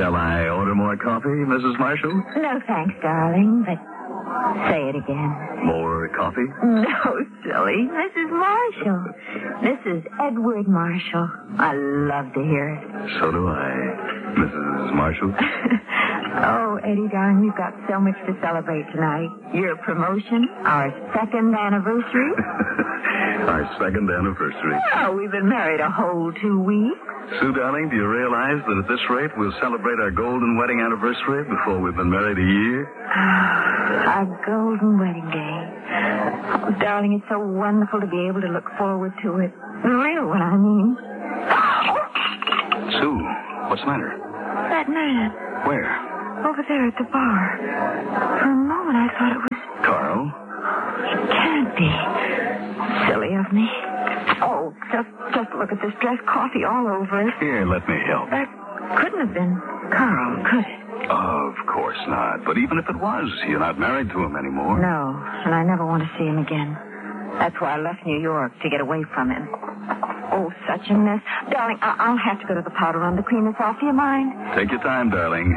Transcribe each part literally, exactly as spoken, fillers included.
Shall I order more coffee, Missus Marshall? No, thanks, darling, but say it again. More coffee? No, silly. Missus Marshall. This is Edward Marshall. I love to hear it. So do I, Missus Marshall. Oh, Eddie, darling, we've got so much to celebrate tonight. Your promotion, our second anniversary. Our second anniversary. Oh, we've been married a whole two weeks. Sue, darling, do you realize that at this rate we'll celebrate our golden wedding anniversary before we've been married a year? Our golden wedding day. Oh, darling, it's so wonderful to be able to look forward to it. The real one, I mean. Sue, what's the matter? That man. Where? Over there at the bar. For a moment, I thought it was... Carl? It can't be. Silly of me. Oh, just just look at this dress. Coffee all over it. Here, let me help. That couldn't have been Carl, could it? Of course not. But even if it was, you're not married to him anymore. No, and I never want to see him again. That's why I left New York, to get away from him. Oh, such a mess. Darling, I- I'll have to go to the powder room to clean this off. Do you mind? Take your time, darling.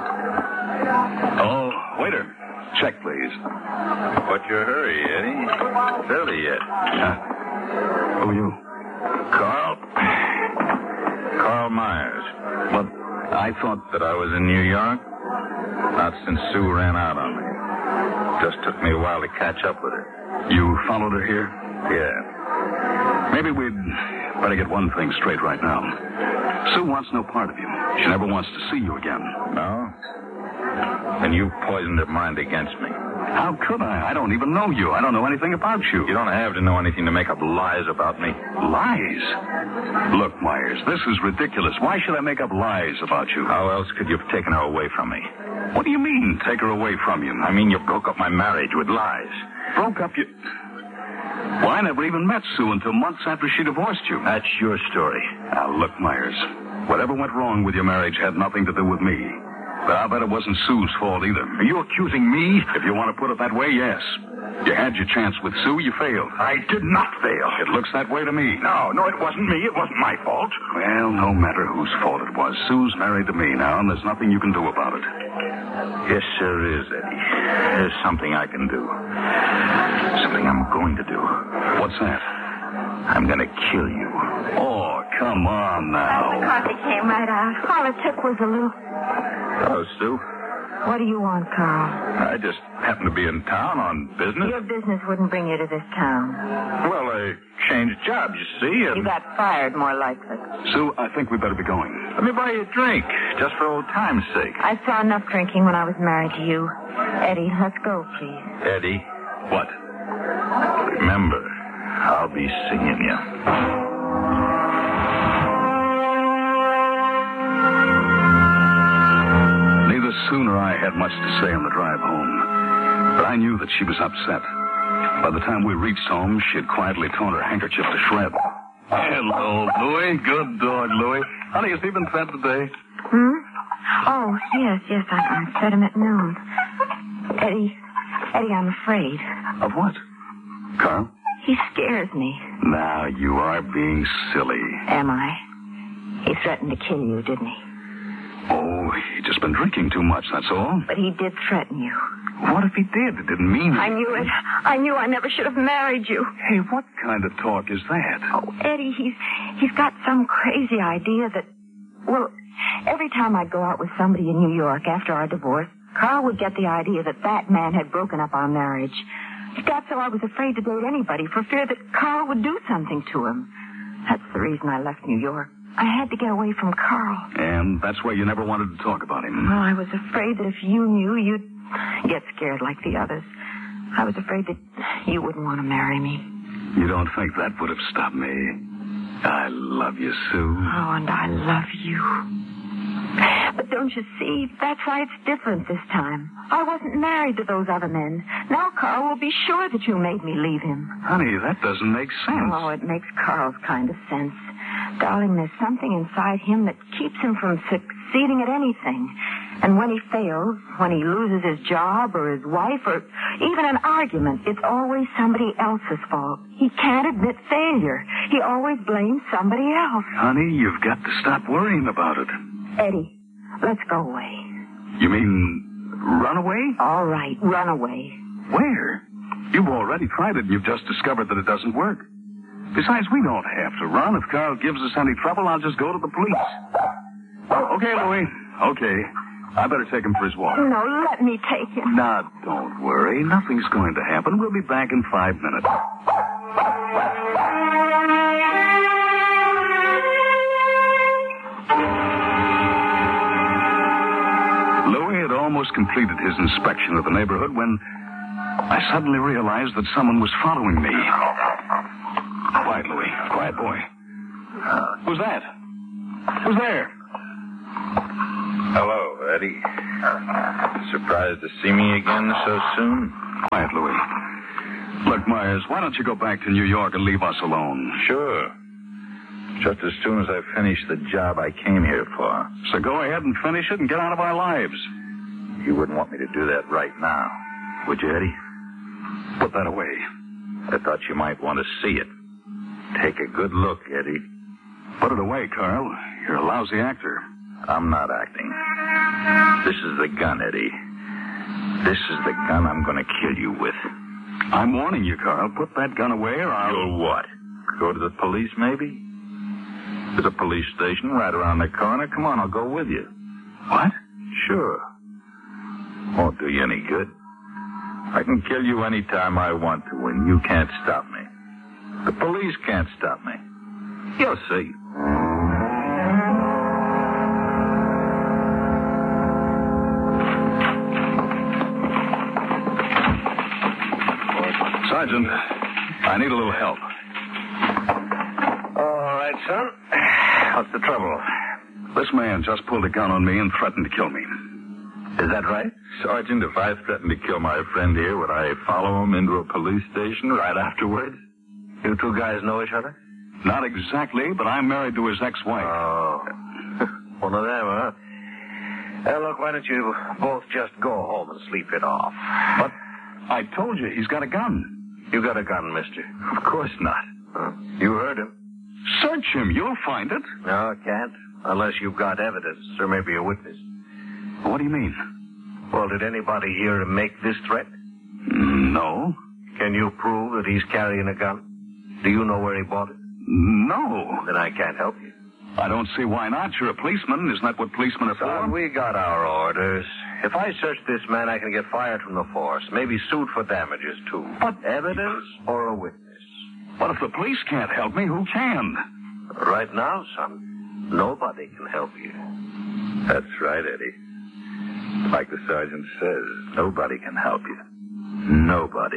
Oh, waiter. Check, please. What's your hurry, Eddie? Early yet. Huh? Who are you? Carl? Carl Myers. What? I thought that I was in New York. Not since Sue ran out on me. Just took me a while to catch up with her. You followed her here? Yeah. Maybe we'd better get one thing straight right now. Sue wants no part of you. She never wants to see you again. No? Then you poisoned her mind against me. How could I? I don't even know you. I don't know anything about you. You don't have to know anything to make up lies about me. Lies? Look, Myers, this is ridiculous. Why should I make up lies about you? How else could you have taken her away from me? What do you mean, take her away from you? I mean, you broke up my marriage with lies. Broke up you... Well, I never even met Sue until months after she divorced you. That's your story. Now, look, Myers, whatever went wrong with your marriage had nothing to do with me. But I'll bet it wasn't Sue's fault either. Are you accusing me? If you want to put it that way, yes. You had your chance with Sue, you failed. I did not fail. It looks that way to me. No, no, it wasn't me. It wasn't my fault. Well, no matter whose fault it was, Sue's married to me now, and there's nothing you can do about it. Yes, there is, Eddie. There's something I can do. Something I'm going to do. What's that? I'm going to kill you. Oh, come on now. The coffee came right out. All it took was a little... Hello, Sue. What do you want, Carl? I just happened to be in town on business. Your business wouldn't bring you to this town. Well, I changed jobs, you see. And... You got fired, more likely. Sue, I think we better be going. Let me buy you a drink, just for old time's sake. I saw enough drinking when I was married to you. Eddie, let's go, please. Eddie, What? remember, I'll be singing you. Sue nor I had much to say on the drive home, but I knew that she was upset. By the time we reached home, she had quietly torn her handkerchief to shreds. Hello, Louie. Good dog, Louie. Honey, has he been fed today? Hmm? Oh, yes, yes, I, I fed him at noon. Eddie, Eddie, I'm afraid. Of what? Carl? He scares me. Now, you are being silly. Am I? He threatened to kill you, didn't he? Oh, he just been drinking too much, that's all. But he did threaten you. What if he did? It didn't mean... I knew it. I knew I never should have married you. Hey, what kind of talk is that? Oh, Eddie, he's he's got some crazy idea that... Well, every time I'd go out with somebody in New York after our divorce, Carl would get the idea that that man had broken up our marriage. He got so I was afraid to date anybody for fear that Carl would do something to him. That's the reason I left New York. I had to get away from Carl. And that's why you never wanted to talk about him. Well, I was afraid that if you knew, you'd get scared like the others. I was afraid that you wouldn't want to marry me. You don't think that would have stopped me? I love you, Sue. Oh, and I love you. But don't you see? That's why it's different this time. I wasn't married to those other men. Now Carl will be sure that you made me leave him. Honey, that doesn't make sense. Oh, it makes Carl's kind of sense. Darling, there's something inside him that keeps him from succeeding at anything. And when he fails, when he loses his job or his wife or even an argument, it's always somebody else's fault. He can't admit failure. He always blames somebody else. Honey, you've got to stop worrying about it. Eddie, Let's go away. You mean run away? All right, run away. Where? You've already tried it, and you've just discovered that it doesn't work. Besides, we don't have to run. If Carl gives us any trouble, I'll just go to the police. Oh, okay, Louie. Okay. I better take him for his walk. No, let me take him. Now, don't worry. Nothing's going to happen. We'll be back in five minutes. Louie had almost completed his inspection of the neighborhood when I suddenly realized that someone was following me. Quiet, Louie. Quiet, boy. Who's that? Who's there? Hello, Eddie. Surprised to see me again so soon? Quiet, Louie. Look, Myers, why don't you go back to New York and leave us alone? Sure. Just as soon as I finish the job I came here for. So go ahead and finish it and get out of our lives. You wouldn't want me to do that right now, would you, Eddie? Put that away. I thought you might want to see it. Take a good look, Eddie. Put it away, Carl. You're a lousy actor. I'm not acting. This is the gun, Eddie. This is the gun I'm going to kill you with. I'm warning you, Carl. Put that gun away or I'll... You'll what? Go to the police, maybe? There's a police station right around the corner. Come on, I'll go with you. What? Sure. Won't do you any good. I can kill you any time I want to, and you can't stop me. The police can't stop me. You'll see. Sergeant, I need a little help. All right, son. What's the trouble? This man just pulled a gun on me and threatened to kill me. Is that right? Sergeant, if I threatened to kill my friend here, would I follow him into a police station right afterwards? You two guys know each other? Not exactly, but I'm married to his ex-wife. Oh. One of them, huh? Well, look, why don't you both just go home and sleep it off? But I told you, he's got a gun. You got a gun, mister? Of course not. Huh? You heard him. Search him. You'll find it. No, I can't. Unless you've got evidence, or maybe a witness. What do you mean? Well, did anybody hear him make this threat? No. Can you prove that he's carrying a gun? Do you know where he bought it? No. Then I can't help you. I don't see why not. You're a policeman. Isn't that what policemen are Son, for? we got our orders. If I search this man, I can get fired from the force. Maybe sued for damages, too. But evidence or a witness? But if the police can't help me, who can? Right now, son, nobody can help you. That's right, Eddie. Like the sergeant says, nobody can help you. Nobody.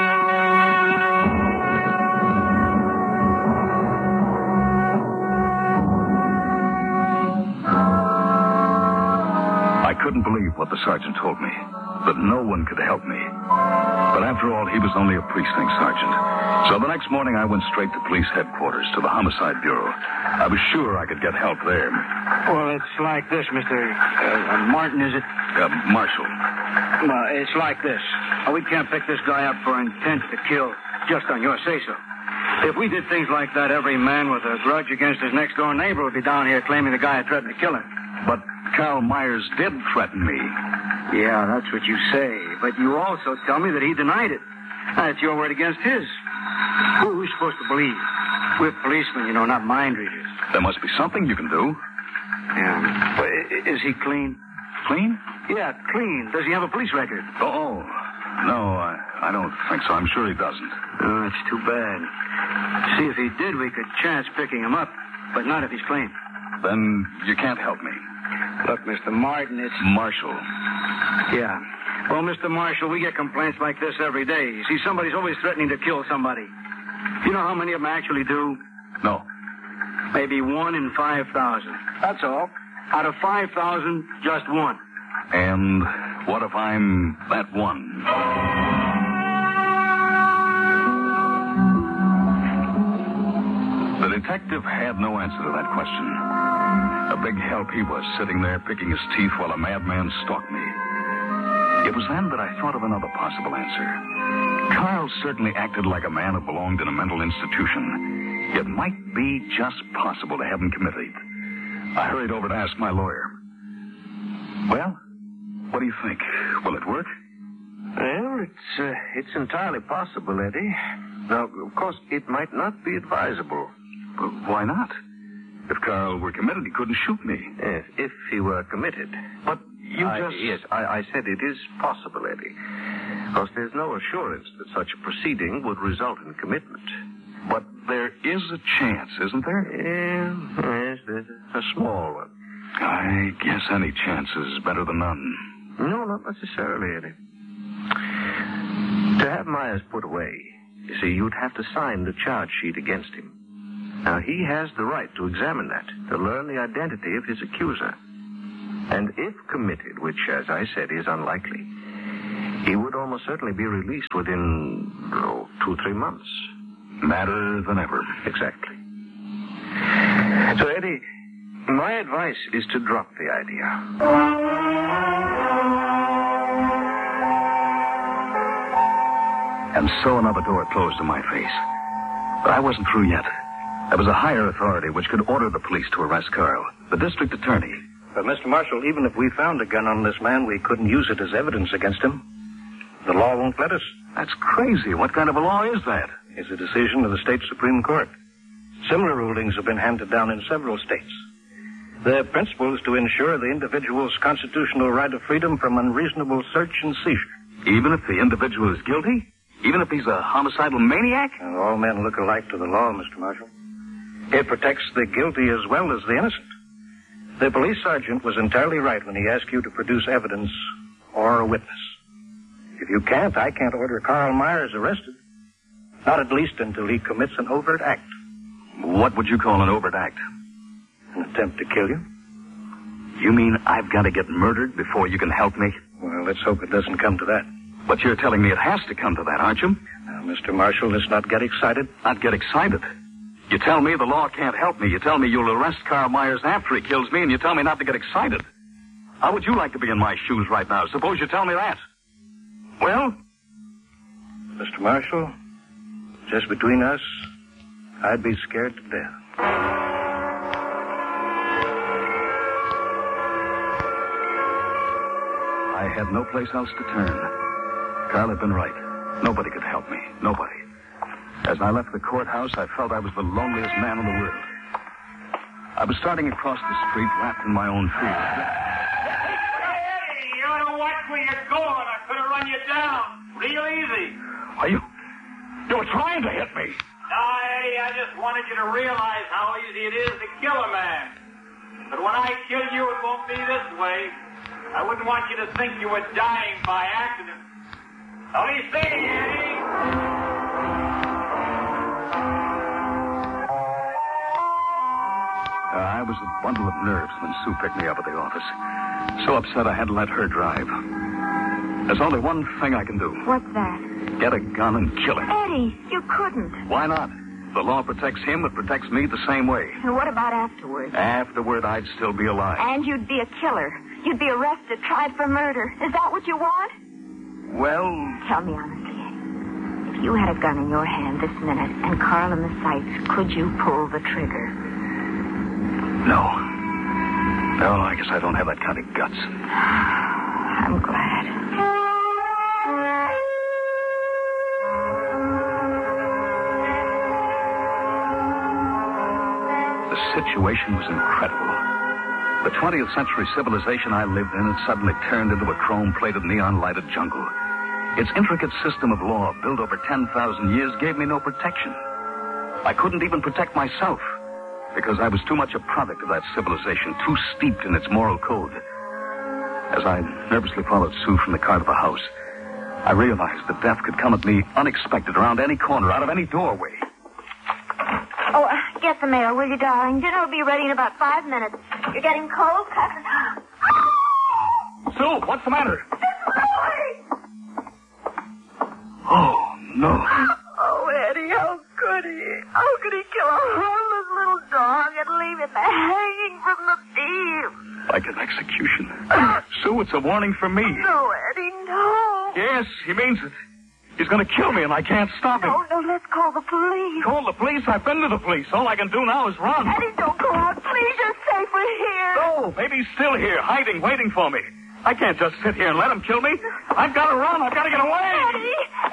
I couldn't believe what the sergeant told me, that no one could help me. But after all, he was only a precinct sergeant. So the next morning, I went straight to police headquarters, to the homicide bureau. I was sure I could get help there. Well, it's like this, Mister Uh, Martin, is it? Uh, Marshall. Well, it's like this. Uh, we can't pick this guy up for intent to kill just on your say-so. If we did things like that, every man with a grudge against his next-door neighbor would be down here claiming the guy had threatened to kill him. But Carl Myers did threaten me. Yeah, that's what you say. But you also tell me that he denied it. That's your word against his. Who are we supposed to believe? We're policemen, you know, not mind readers. There must be something you can do. Yeah. Well, i- is he clean? Clean? Yeah, clean. Does he have a police record? Oh, no, I, I don't think so. I'm sure he doesn't. Oh, that's too bad. See, if he did, we could chance picking him up, but not if he's clean. Then you can't help me. Look, Mister Martin, it's... Marshall. Yeah. Well, Mister Marshall, we get complaints like this every day. You see, somebody's always threatening to kill somebody. You know how many of them actually do? No. Maybe one in five thousand. That's all. Out of five thousand, just one. And what if I'm that one? The detective had no answer to that question. A big help he was, sitting there picking his teeth while a madman stalked me. It was then that I thought of another possible answer. Carl certainly acted like a man who belonged in a mental institution. It might be just possible to have him committed. I hurried over to ask my lawyer. Well, what do you think? Will it work? Well, it's, uh, it's entirely possible, Eddie. Now, of course, it might not be advisable. Well, why not? If Carl were committed, he couldn't shoot me. Yes, if he were committed. But you I, just... Yes, I, I said it is possible, Eddie. Because there's no assurance that such a proceeding would result in commitment. But there is a chance, isn't there? Yeah, yes, there's a small one. I guess any chance is better than none. No, not necessarily, Eddie. To have Myers put away, you see, you'd have to sign the charge sheet against him. Now, he has the right to examine that, to learn the identity of his accuser. And if committed, which, as I said, is unlikely, he would almost certainly be released within, oh, two, three months. Madder than ever. Exactly. So, Eddie, my advice is to drop the idea. And so another door closed in my face. But I wasn't through yet. There was a higher authority which could order the police to arrest Carl, the district attorney. But, Mister Marshall, even if we found a gun on this man, we couldn't use it as evidence against him. The law won't let us. That's crazy. What kind of a law is that? It's a decision of the state Supreme Court. Similar rulings have been handed down in several states. Their principle is to ensure the individual's constitutional right of freedom from unreasonable search and seizure. Even if the individual is guilty? Even if he's a homicidal maniac? And all men look alike to the law, Mister Marshall. It protects the guilty as well as the innocent. The police sergeant was entirely right when he asked you to produce evidence or a witness. If you can't, I can't order Carl Myers arrested. Not at least until he commits an overt act. What would you call an overt act? An attempt to kill you. You mean I've got to get murdered before you can help me? Well, let's hope it doesn't come to that. But you're telling me it has to come to that, aren't you? Now, Mister Marshall, let's not get excited. Not get excited? You tell me the law can't help me. You tell me you'll arrest Carl Myers after he kills me, and you tell me not to get excited. How would you like to be in my shoes right now? Suppose you tell me that. Well? Mister Marshall, just between us, I'd be scared to death. I had no place else to turn. Carl had been right. Nobody could help me. Nobody. As I left the courthouse, I felt I was the loneliest man in the world. I was starting across the street, wrapped in my own fear. Hey, you ought to watch where you're going. I could have run you down. Real easy. Are you... You're trying to hit me. No, Eddie, I just wanted you to realize how easy it is to kill a man. But when I kill you, it won't be this way. I wouldn't want you to think you were dying by accident. What do you say, Eddie? Uh, I was a bundle of nerves when Sue picked me up at the office. So upset I had to let her drive. There's only one thing I can do. What's that? Get a gun and kill him. Eddie, you couldn't. Why not? The law protects him, it protects me the same way. And what about afterwards? Afterward, I'd still be alive. And you'd be a killer. You'd be arrested, tried for murder. Is that what you want? Well... Tell me honestly, Eddie. If you had a gun in your hand this minute and Carl in the sights, could you pull the trigger? No. No, I guess I don't have that kind of guts. I'm glad. The situation was incredible. The twentieth century civilization I lived in had suddenly turned into a chrome-plated, neon-lighted jungle. Its intricate system of law, built over ten thousand years, gave me no protection. I couldn't even protect myself, because I was too much a product of that civilization, too steeped in its moral code. As I nervously followed Sue from the car to the house, I realized that death could come at me unexpected, around any corner, out of any doorway. Oh, uh, get the mail, will you, darling? Dinner will be ready in about five minutes. You're getting cold, cousin? Sue, what's the matter? Oh, no. Oh, Eddie, how could he? How could he kill a harmless little dog and leave it hanging from the beam? Like an execution. Sue, it's a warning for me. No, Eddie, no. Yes, he means it. He's going to kill me, and I can't stop him. No, no, let's call the police. Call the police? I've been to the police. All I can do now is run. Eddie, don't go out. Please, you're safe over here. No, baby's still here, hiding, waiting for me. I can't just sit here and let him kill me. I've got to run. I've got to get away. Daddy!